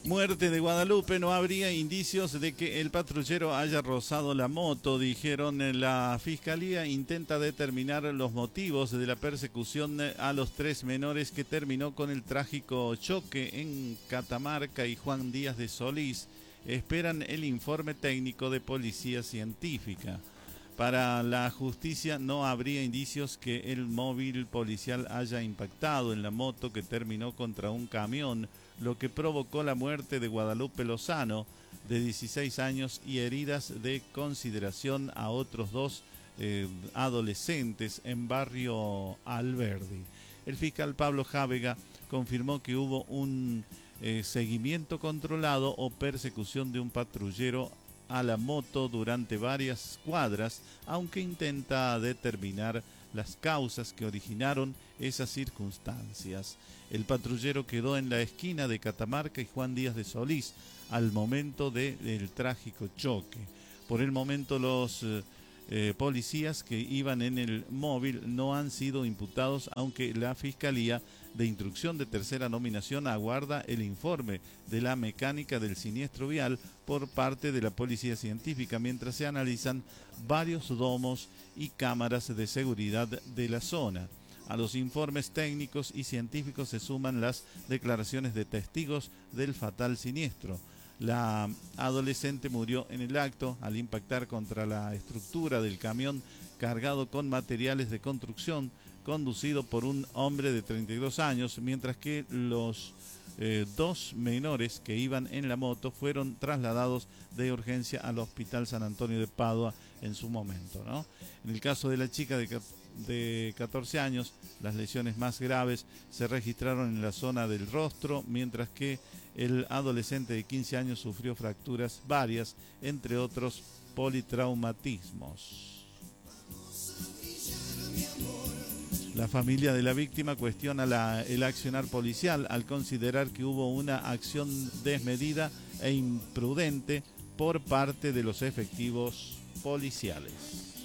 Muerte de Guadalupe, no habría indicios de que el patrullero haya rozado la moto, dijeron. La fiscalía intenta determinar los motivos de la persecución a los tres menores que terminó con el trágico choque en Catamarca y Juan Díaz de Solís. Esperan el informe técnico de policía científica. Para la justicia no habría indicios que el móvil policial haya impactado en la moto que terminó contra un camión, lo que provocó la muerte de Guadalupe Lozano, de 16 años, y heridas de consideración a otros dos adolescentes en barrio Alberdi. El fiscal Pablo Jávega confirmó que hubo un seguimiento controlado o persecución de un patrullero a la moto durante varias cuadras, aunque intenta determinar las causas que originaron esas circunstancias. El patrullero quedó en la esquina de Catamarca y Juan Díaz de Solís al momento del trágico choque. Por el momento los policías que iban en el móvil no han sido imputados, aunque la Fiscalía de Instrucción de Tercera Nominación aguarda el informe de la mecánica del siniestro vial por parte de la Policía Científica, mientras se analizan varios domos y cámaras de seguridad de la zona. A los informes técnicos y científicos se suman las declaraciones de testigos del fatal siniestro. La adolescente murió en el acto al impactar contra la estructura del camión cargado con materiales de construcción, conducido por un hombre de 32 años, mientras que los dos menores que iban en la moto fueron trasladados de urgencia al Hospital San Antonio de Padua en su momento, ¿no? En el caso de la chica de 14 años, las lesiones más graves se registraron en la zona del rostro, mientras que el adolescente de 15 años sufrió fracturas varias, entre otros politraumatismos. La familia de la víctima cuestiona el accionar policial al considerar que hubo una acción desmedida e imprudente por parte de los efectivos policiales.